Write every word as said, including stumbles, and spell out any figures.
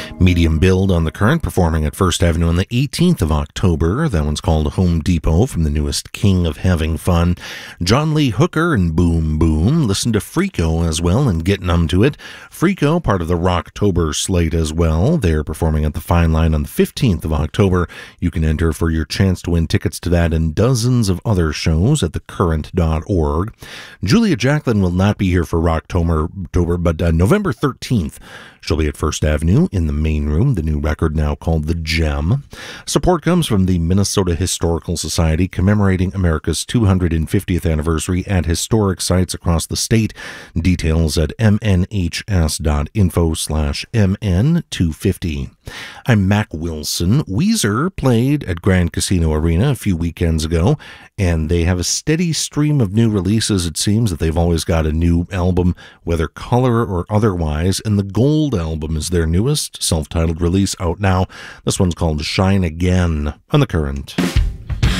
Medium Build on the Current, performing at First Avenue on the eighteenth of October. That one's called Home Depot, from the newest King of Having Fun. John Lee Hooker and Boom Boom. Listen to Freako as well and get numb to it. Freako, part of the Rocktober slate as well. They're performing at the Fine Line on the fifteenth of October. You can enter for your chance to win tickets to that and dozens of other shows at the current dot org. Julia Jacklin will not be here for Rocktober, but uh, November thirteenth, she'll be at First Avenue in the main room, the new record now called The Gem. Support comes from the Minnesota Historical Society, commemorating America's two hundred fiftieth anniversary at historic sites across the state. Details at m n h s dot info slash m n two fifty. I'm Mac Wilson. Weezer played at Grand Casino Arena a few weekends ago, and they have a steady stream of new releases. It seems that they've always got a new album, whether color or otherwise, and the Gold album is their newest self-titled release, out now. This one's called Shine Again on The Current.